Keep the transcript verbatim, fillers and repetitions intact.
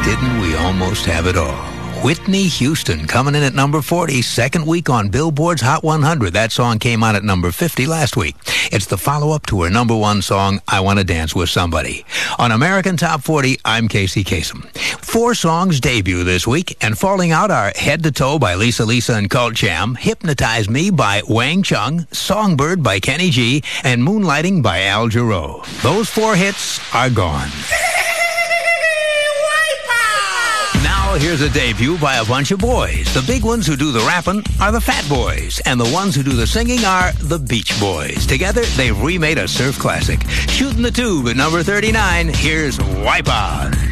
Didn't we almost have it all? Whitney Houston coming in at number forty, second week on Billboard's Hot one hundred. That song came out at number fifty last week. It's the follow-up to her number one song, I Want to Dance with Somebody. On American Top forty, I'm Casey Kasem. Four songs debut this week, and falling out are Head to Toe by Lisa Lisa and Cult Jam, Hypnotize Me by Wang Chung, Songbird by Kenny G, and Moonlighting by Al Jarreau. Those four hits are gone. Now here's a debut by a bunch of boys. The big ones who do the rapping are the Fat Boys, and the ones who do the singing are the Beach Boys. Together, they've remade a surf classic. Shooting the Tube at number thirty-nine, here's Wipe On.